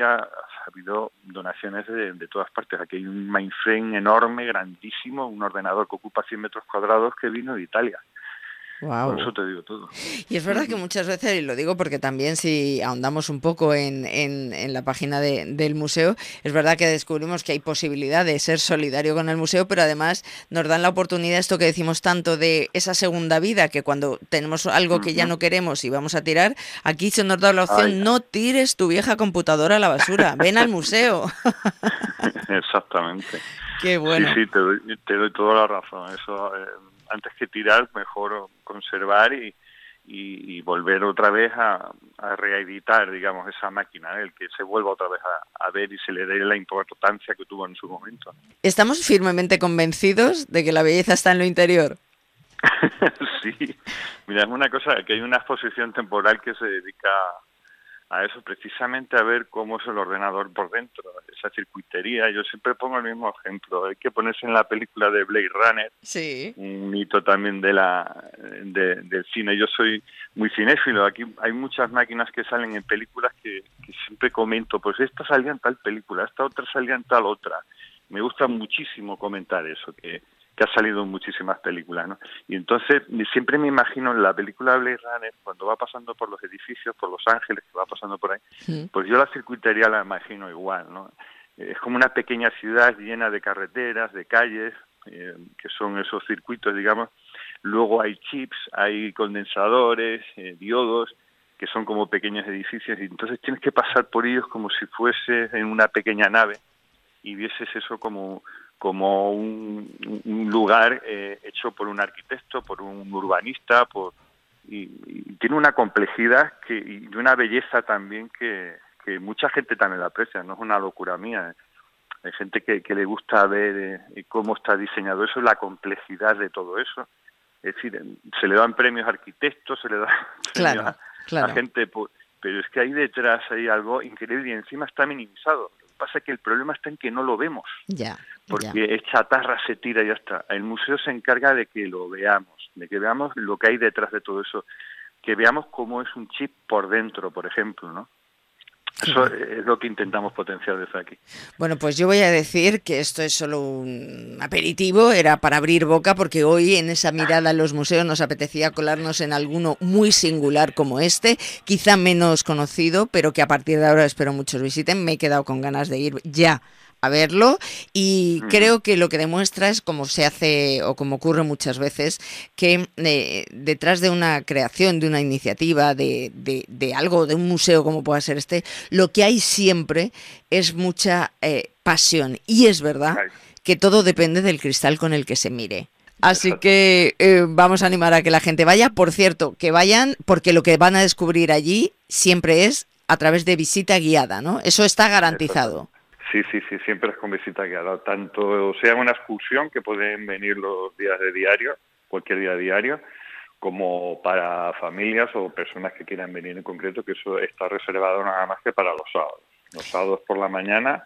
ha habido donaciones de todas partes. Aquí hay un mainframe enorme, grandísimo, un ordenador que ocupa 100 metros cuadrados que vino de Italia. Con Wow. eso te digo todo. Y es verdad que muchas veces, y lo digo porque también si ahondamos un poco en la página del museo, es verdad que descubrimos que hay posibilidad de ser solidario con el museo, pero además nos dan la oportunidad, esto que decimos tanto, de esa segunda vida, que cuando tenemos algo que ya no queremos y vamos a tirar, aquí se nos da la Ay, opción: no tires tu vieja computadora a la basura, ven al museo. exactamente. Qué Sí, bueno. sí, te doy toda la razón. Eso, antes que tirar, mejor conservar y volver otra vez a reeditar, digamos, esa máquina, el que se vuelva otra vez a ver y se le dé la importancia que tuvo en su momento. Estamos firmemente convencidos de que la belleza está en lo interior. Sí, mira, es una cosa que hay una exposición temporal que se dedica a eso, precisamente a ver cómo es el ordenador por dentro, esa circuitería. Yo siempre pongo el mismo ejemplo. Hay que ponerse en la película de Blade Runner, Sí. un mito también del cine. Yo soy muy cinéfilo. Aquí hay muchas máquinas que salen en películas que siempre comento, pues esta salía en tal película, esta otra salía en tal otra. Me gusta muchísimo comentar eso, que ha salido en muchísimas películas, ¿no? Y entonces siempre me imagino en la película Blade Runner, cuando va pasando por los edificios, por Los Ángeles, que va pasando por ahí, pues yo la circuitería la imagino igual, ¿no? Es como una pequeña ciudad llena de carreteras, de calles, que son esos circuitos, digamos. Luego hay chips, hay condensadores, diodos, que son como pequeños edificios, y entonces tienes que pasar por ellos como si fuese en una pequeña nave y vieses eso como un lugar hecho por un arquitecto, por un urbanista, y tiene una complejidad y una belleza también que mucha gente también la aprecia, no es una locura mía. Hay gente que le gusta ver cómo está diseñado eso, la complejidad de todo eso. Es decir, se le dan premios a arquitectos, se le dan premios Claro, a claro. gente, pero es que ahí detrás hay algo increíble y encima está minimizado. Lo que pasa es que el problema está en que no lo vemos, Ya, ya. porque es chatarra, se tira y ya está. El museo se encarga de que lo veamos, de que veamos lo que hay detrás de todo eso, que veamos cómo es un chip por dentro, por ejemplo, ¿no? Qué Eso bueno. es lo que intentamos potenciar desde aquí. Bueno, pues yo voy a decir que esto es solo un aperitivo, era para abrir boca, porque hoy en esa mirada a los museos nos apetecía colarnos en alguno muy singular como este, quizá menos conocido, pero que a partir de ahora espero muchos visiten. Me he quedado con ganas de ir ya a verlo, y Uh-huh. creo que lo que demuestra es, como se hace o como ocurre muchas veces, que detrás de una creación, de una iniciativa, de algo, de un museo como pueda ser este, lo que hay siempre es mucha pasión, y es verdad Ahí. que todo depende del cristal con el que se mire. Así Exactamente. que vamos a animar a que la gente vaya. Por cierto, que vayan, porque lo que van a descubrir allí siempre es a través de visita guiada, ¿no? Eso está garantizado. Exactamente. Sí, sí, sí, siempre es con visita guiada, tanto sea una excursión, que pueden venir los días de diario, cualquier día diario, como para familias o personas que quieran venir en concreto, que eso está reservado nada más que para los sábados. Los sábados por la mañana,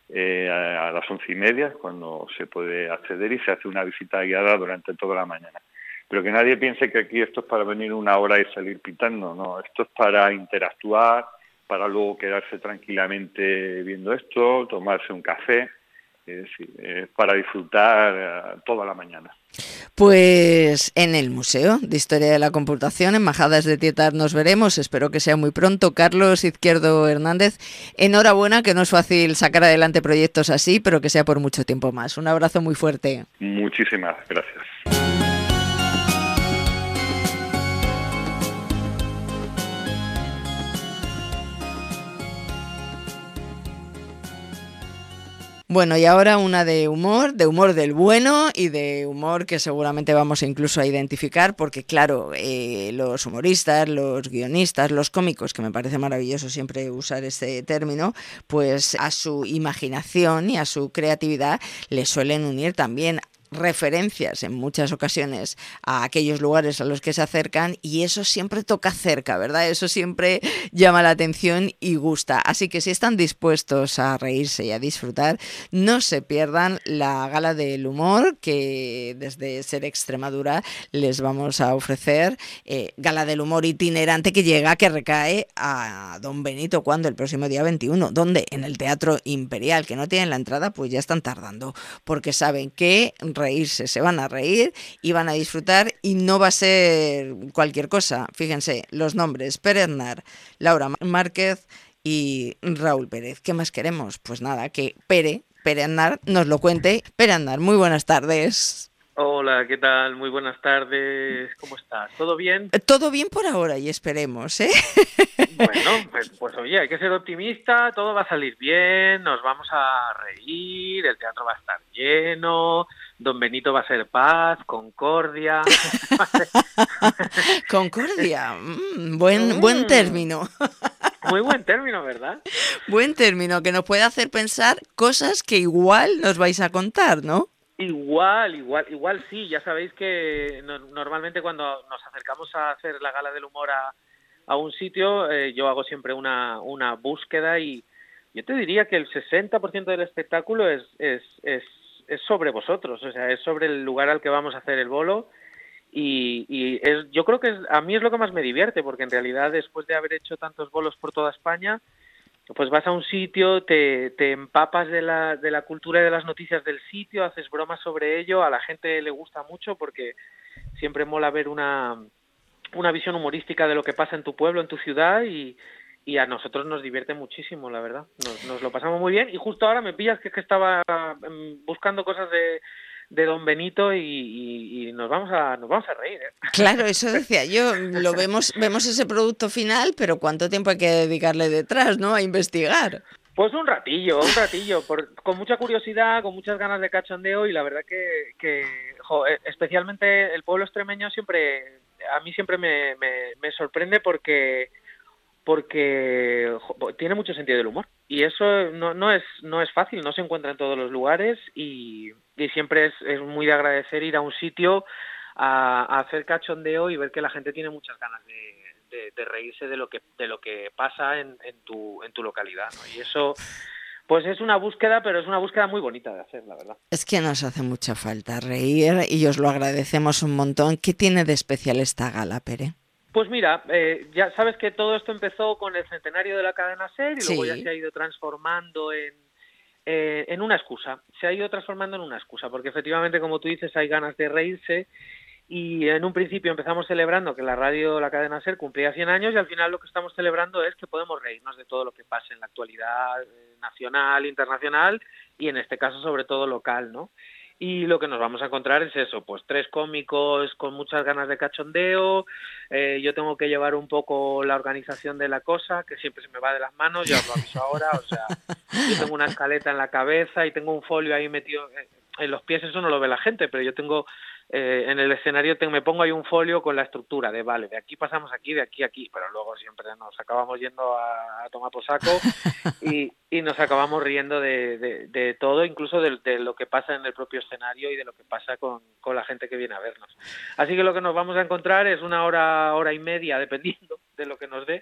a las 11:30, cuando se puede acceder y se hace una visita guiada durante toda la mañana. Pero que nadie piense que aquí esto es para venir una hora y salir pitando, no, esto es para interactuar, para luego quedarse tranquilamente viendo esto, tomarse un café, es decir, para disfrutar toda la mañana. Pues en el Museo de Historia de la Computación, en Majadas de Tietar, nos veremos. Espero que sea muy pronto. Carlos Izquierdo Hernández, enhorabuena, que no es fácil sacar adelante proyectos así, pero que sea por mucho tiempo más. Un abrazo muy fuerte. Muchísimas gracias. Bueno, y ahora una de humor del bueno, y de humor que seguramente vamos incluso a identificar, porque claro, los humoristas, los guionistas, los cómicos, que me parece maravilloso siempre usar este término, pues a su imaginación y a su creatividad le suelen unir también referencias en muchas ocasiones a aquellos lugares a los que se acercan, y eso siempre toca cerca, ¿verdad? Eso siempre llama la atención y gusta. Así que si están dispuestos a reírse y a disfrutar, no se pierdan la Gala del Humor que desde Ser Extremadura les vamos a ofrecer. Gala del Humor itinerante que recae a Don Benito, ¿cuándo? El próximo día 21. ¿Dónde? En el Teatro Imperial. Que no tienen la entrada, pues ya están tardando, porque saben que reírse, se van a reír y van a disfrutar, y no va a ser cualquier cosa. Fíjense, los nombres: Pere Aznar, Laura Márquez y Raúl Pérez. ¿Qué más queremos? Pues nada, que Pere Aznar nos lo cuente. Pere Aznar, muy buenas tardes. Hola, ¿qué tal? Muy buenas tardes. ¿Cómo estás? ¿Todo bien? Todo bien por ahora, y esperemos, ¿eh? Bueno, pues oye, hay que ser optimista, todo va a salir bien, nos vamos a reír, el teatro va a estar lleno, Don Benito va a ser paz, concordia. Concordia, buen término. Muy buen término, ¿verdad? Buen término, que nos puede hacer pensar cosas que igual nos vais a contar, ¿no? Igual sí, ya sabéis que normalmente cuando nos acercamos a hacer la Gala del Humor a un sitio, yo hago siempre una búsqueda, y yo te diría que el 60% del espectáculo es sobre vosotros, o sea, es sobre el lugar al que vamos a hacer el bolo, y yo creo que a mí es lo que más me divierte, porque en realidad después de haber hecho tantos bolos por toda España, pues vas a un sitio, te empapas de la cultura y de las noticias del sitio, haces bromas sobre ello, a la gente le gusta mucho porque siempre mola ver una visión humorística de lo que pasa en tu pueblo, en tu ciudad, y a nosotros nos divierte muchísimo, la verdad. Nos lo pasamos muy bien, y justo ahora me pillas que estaba buscando cosas de Don Benito, y nos vamos a reír, ¿eh? Claro, eso decía yo, vemos ese producto final, pero ¿cuánto tiempo hay que dedicarle detrás, no? A investigar. Pues un ratillo, con mucha curiosidad, con muchas ganas de cachondeo, y la verdad que especialmente el pueblo extremeño a mí siempre me sorprende porque tiene mucho sentido del humor, y eso no es fácil, no se encuentra en todos los lugares, y siempre es muy de agradecer ir a un sitio a hacer cachondeo y ver que la gente tiene muchas ganas de reírse de lo que pasa en tu localidad, ¿no? Y eso pues es una búsqueda, pero es una búsqueda muy bonita de hacer, la verdad. Es que nos hace mucha falta reír, y os lo agradecemos un montón. ¿Qué tiene de especial esta gala, Pere? Pues mira, ya sabes que todo esto empezó con el centenario de la cadena SER, y luego ya Sí. se ha ido transformando en una excusa. Se ha ido transformando en una excusa, porque efectivamente, como tú dices, hay ganas de reírse, y en un principio empezamos celebrando que la cadena SER cumplía 100 años, y al final lo que estamos celebrando es que podemos reírnos de todo lo que pasa en la actualidad nacional, internacional, y en este caso sobre todo local, ¿no? Y lo que nos vamos a encontrar es eso, pues 3 cómicos con muchas ganas de cachondeo. Yo tengo que llevar un poco la organización de la cosa, que siempre se me va de las manos, ya os lo aviso ahora, o sea, yo tengo una escaleta en la cabeza y tengo un folio ahí metido en los pies, eso no lo ve la gente, pero yo tengo en el escenario me pongo ahí un folio con la estructura de vale, de aquí pasamos aquí, de aquí a aquí, pero luego siempre nos acabamos yendo a tomar por saco, y nos acabamos riendo de todo, incluso de lo que pasa en el propio escenario y de lo que pasa con la gente que viene a vernos. Así que lo que nos vamos a encontrar es una hora y media, dependiendo de lo que nos dé,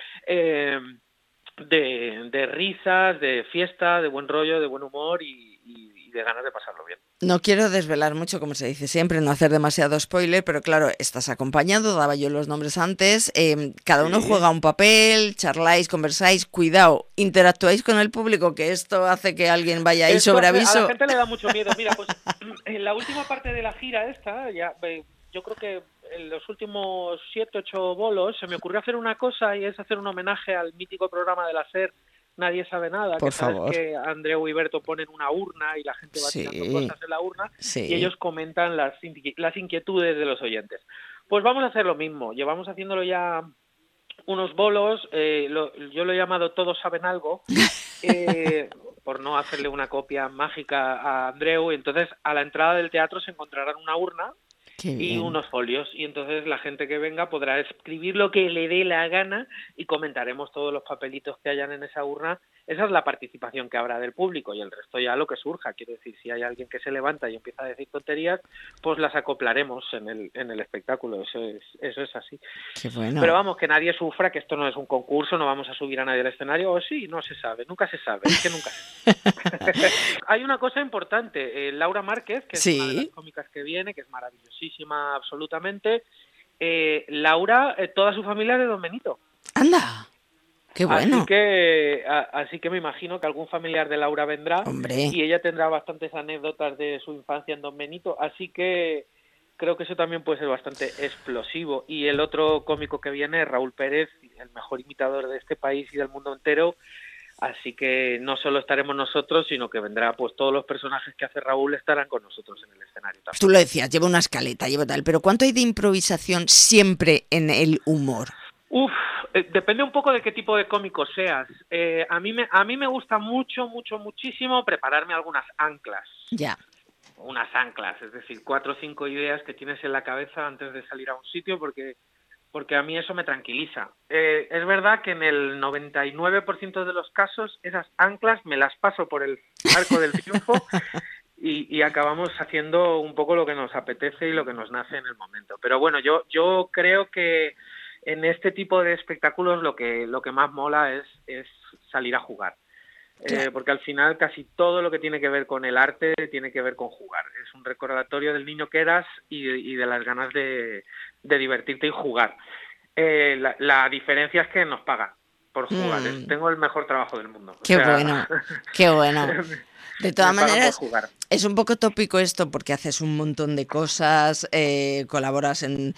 de risas, de fiesta, de buen rollo, de buen humor, y de ganas de pasarlo bien. No quiero desvelar mucho, como se dice siempre, no hacer demasiado spoiler, pero claro, estás acompañado, daba yo los nombres antes, cada uno juega un papel, charláis, conversáis, cuidado, interactuáis con el público, que esto hace que alguien vaya ahí sobre aviso. A la gente le da mucho miedo. Mira, pues en la última parte de la gira esta, yo creo que en los últimos 7, 8 bolos, se me ocurrió hacer una cosa, y es hacer un homenaje al mítico programa de la SER, Nadie sabe nada, Por que sabes favor. que Andreu y Berto ponen una urna y la gente va tirando cosas en la urna, y ellos comentan las inquietudes de los oyentes. Pues vamos a hacer lo mismo, llevamos haciéndolo ya unos bolos, yo lo he llamado Todos saben algo, por no hacerle una copia mágica a Andreu, y entonces a la entrada del teatro se encontrarán una urna y unos folios, y entonces la gente que venga podrá escribir lo que le dé la gana, y comentaremos todos los papelitos que hayan en esa urna, esa es la participación que habrá del público, y el resto ya lo que surja. Quiero decir, si hay alguien que se levanta y empieza a decir tonterías, pues las acoplaremos en el espectáculo. Eso es así. Qué bueno. Pero vamos, que nadie sufra, que esto no es un concurso, no vamos a subir a nadie al escenario, o sí, no se sabe, nunca se sabe, es que nunca se sabe. Hay una cosa importante, Laura Márquez, que es una de las cómicas que viene, que es maravillosísima absolutamente. Laura, toda su familia es de Don Benito. ¡Anda! ¡Qué bueno! Así que me imagino que algún familiar de Laura vendrá. ¡Hombre! Y ella tendrá bastantes anécdotas de su infancia en Don Benito, así que creo que eso también puede ser bastante explosivo. Y el otro cómico que viene es Raúl Pérez, el mejor imitador de este país y del mundo entero. Así que no solo estaremos nosotros, sino que vendrá, pues todos los personajes que hace Raúl estarán con nosotros en el escenario también. Tú lo decías, lleva una escaleta, lleva tal, pero ¿cuánto hay de improvisación siempre en el humor? Depende un poco de qué tipo de cómico seas. A mí me gusta muchísimo prepararme algunas anclas. Ya. Unas anclas, es decir, 4 o 5 ideas que tienes en la cabeza antes de salir a un sitio, porque a mí eso me tranquiliza. Es verdad que en el 99% de los casos esas anclas me las paso por el arco del triunfo y acabamos haciendo un poco lo que nos apetece y lo que nos nace en el momento. Pero bueno, yo creo que en este tipo de espectáculos lo que más mola es salir a jugar. Porque al final casi todo lo que tiene que ver con el arte tiene que ver con jugar. Es un recordatorio del niño que eras y de las ganas de divertirte y jugar. La diferencia es que nos pagan por jugar. Tengo el mejor trabajo del mundo. Qué bueno, qué bueno. De todas maneras, es un poco tópico esto porque haces un montón de cosas, colaboras en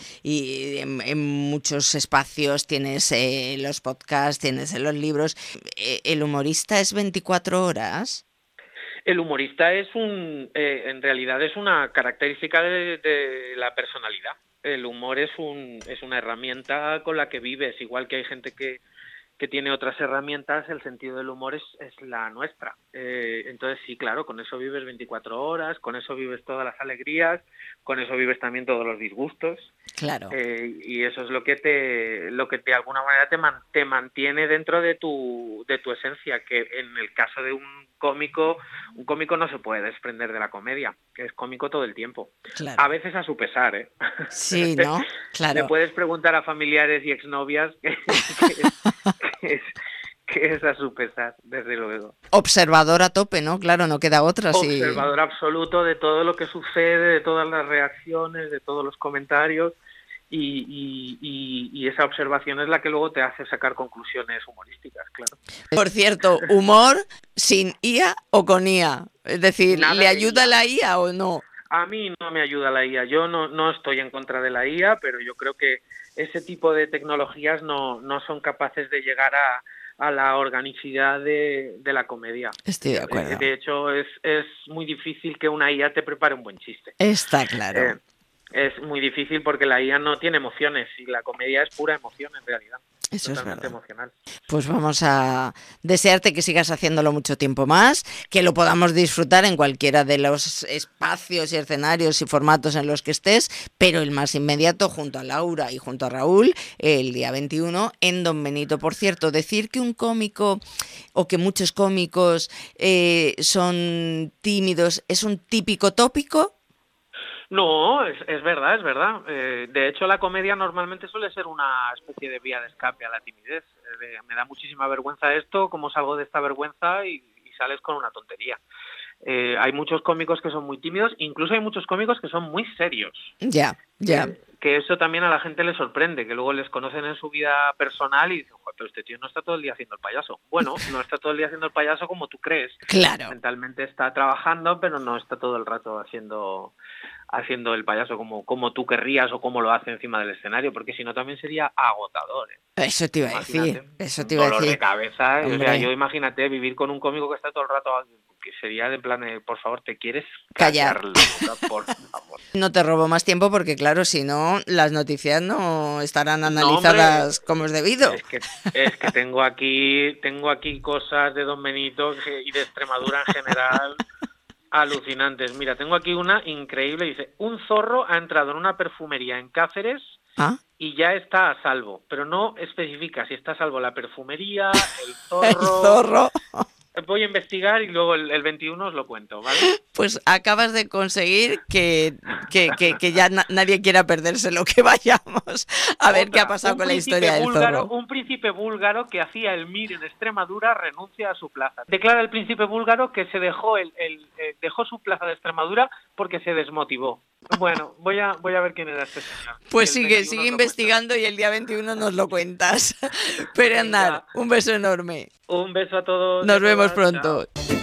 muchos espacios, tienes los podcasts, tienes los libros. ¿El humorista es 24 horas? El humorista en realidad es una característica de la personalidad. El humor es una herramienta con la que vives, igual que hay gente que tiene otras herramientas. El sentido del humor es la nuestra. Entonces sí, claro, con eso vives 24 horas, con eso vives todas las alegrías, con eso vives también todos los disgustos. Claro. Y eso es lo que de alguna manera te mantiene dentro de tu esencia, que en el caso de un cómico no se puede desprender de la comedia, que es cómico todo el tiempo. Claro. A veces a su pesar, ¿eh? Sí, ¿no? Claro. Le puedes preguntar a familiares y exnovias que es a su pesar, desde luego. Observador a tope, ¿no? Claro, no queda otra. Observador absoluto de todo lo que sucede, de todas las reacciones, de todos los comentarios, y esa observación es la que luego te hace sacar conclusiones humorísticas, claro. Por cierto, humor sin IA o con IA, es decir, Nada ¿le ayuda la IA o no? A mí no me ayuda la IA, yo no estoy en contra de la IA, pero yo creo que ese tipo de tecnologías no son capaces de llegar a la organicidad de la comedia. Estoy de acuerdo. De hecho, es muy difícil que una IA te prepare un buen chiste. Está claro. Es muy difícil porque la IA no tiene emociones y la comedia es pura emoción en realidad. Eso es verdad. Emocional. Pues vamos a desearte que sigas haciéndolo mucho tiempo más, que lo podamos disfrutar en cualquiera de los espacios y escenarios y formatos en los que estés, pero el más inmediato junto a Laura y junto a Raúl el día 21 en Don Benito. Por cierto, decir que un cómico o que muchos cómicos son tímidos es un típico tópico. No, es verdad. De hecho, la comedia normalmente suele ser una especie de vía de escape a la timidez. Me da muchísima vergüenza esto, cómo salgo de esta vergüenza y sales con una tontería. Hay muchos cómicos que son muy tímidos, incluso hay muchos cómicos que son muy serios. Ya. Que eso también a la gente le sorprende, que luego les conocen en su vida personal y dicen, pero este tío no está todo el día haciendo el payaso. Bueno, no está todo el día haciendo el payaso como tú crees. Claro. Mentalmente está trabajando, pero no está todo el rato haciendo el payaso como tú querrías o como lo hace encima del escenario, porque si no también sería agotador. Eso te iba a decir. Dolor de cabeza. O sea, yo imagínate vivir con un cómico que está todo el rato, que sería de plan, por favor, ¿te quieres callar la boca, por favor? No te robo más tiempo porque, claro, si no, las noticias no estarán analizadas como es debido. Es que tengo aquí cosas de Don Benito y de Extremadura en general alucinantes. Mira, tengo aquí una increíble. Dice, un zorro ha entrado en una perfumería en Cáceres y ya está a salvo, pero no especifica si está a salvo la perfumería, el zorro. El zorro. Voy a investigar y luego el 21 os lo cuento, ¿vale? Pues acabas de conseguir que ya nadie quiera perdérselo, que vayamos a ver qué ha pasado con la historia del zorro. Un príncipe búlgaro que hacía el MIR en Extremadura renuncia a su plaza. Declara el príncipe búlgaro que se dejó dejó su plaza de Extremadura porque se desmotivó. Bueno, voy a ver quién era este señor. Pues sigue investigando y el día 21 nos lo cuentas. Pero andar, un beso enorme. Un beso a todos. Nos vemos pronto. Chao.